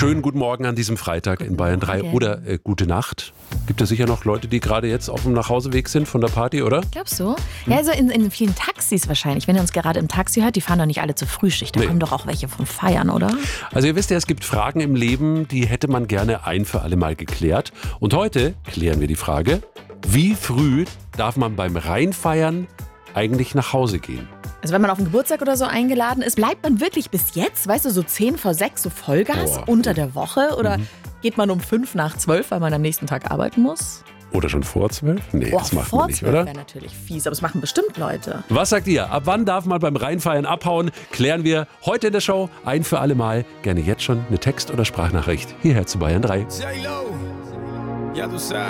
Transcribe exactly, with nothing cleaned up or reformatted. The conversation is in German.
Schönen guten Morgen an diesem Freitag Guten in Bayern drei Morgen. oder äh, gute Nacht. Gibt es sicher noch Leute, die gerade jetzt auf dem Nachhauseweg sind von der Party, oder? Glaubst du? Ja, also in, in vielen Taxis wahrscheinlich. Wenn ihr uns gerade im Taxi hört, die fahren doch nicht alle zur Frühschicht. Da Nee. kommen doch auch welche vom Feiern, oder? Also ihr wisst ja, es gibt Fragen im Leben, die hätte man gerne ein für alle Mal geklärt. Und heute klären wir die Frage, wie früh darf man beim Reinfeiern eigentlich nach Hause gehen? Also wenn man auf einen Geburtstag oder so eingeladen ist, bleibt man wirklich bis jetzt, weißt du, so zehn vor sechs, so Vollgas Boah. unter der Woche? Oder geht man um fünf nach zwölf, weil man am nächsten Tag arbeiten muss? Oder schon vor zwölf? Nee, Boah, das macht vor man nicht, zwölf oder? wäre natürlich fies, aber es machen bestimmt Leute. Was sagt ihr? Ab wann darf man beim Reinfeiern abhauen? Klären wir heute in der Show ein für alle Mal. Gerne jetzt schon eine Text- oder Sprachnachricht hierher zu Bayern drei. J-Lo, ya tú sabes.